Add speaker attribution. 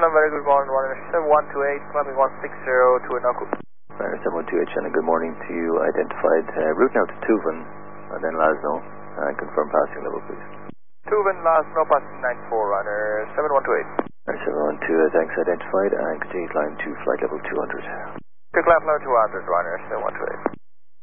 Speaker 1: Shannon, very good morning, runner 7128, climbing 160 to Inaku.
Speaker 2: Runner 7128, Shannon, good morning to you. Identified route now to Tuvan, and then Lasno, and confirm passing level, please.
Speaker 1: Tuvan, Lasno, passing 94, runner 7128.
Speaker 2: Runner 712, thanks, identified, and continue climb to flight level 200.
Speaker 1: To climb level 200, runner 7128.